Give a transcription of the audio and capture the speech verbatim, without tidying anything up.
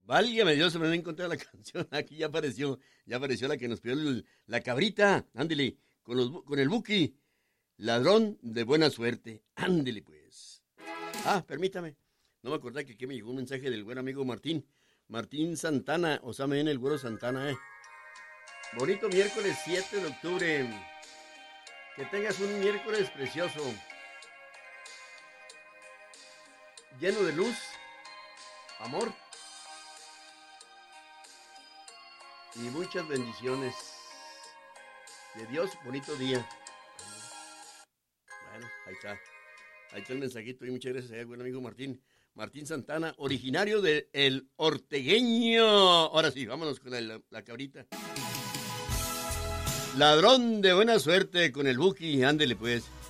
Válgame Dios, se me había encontrado la canción. Aquí ya apareció, ya apareció la que nos pidió el- la cabrita. Ándele, con, los, bu- con el Buki, ladrón de buena suerte. Ándele, pues. Ah, permítame. No me acordé que aquí me llegó un mensaje del buen amigo Martín. Martín Santana, o sea, me viene el güero Santana, eh. Bonito miércoles siete de octubre. Que tengas un miércoles precioso. Lleno de luz, amor y muchas bendiciones. De Dios, bonito día. Bueno, ahí está. Ahí está el mensajito y muchas gracias a buen amigo Martín. Martín Santana, originario de El Ortegueño. Ahora sí, vámonos con la, la cabrita. Ladrón de buena suerte con el Buki, ándele pues.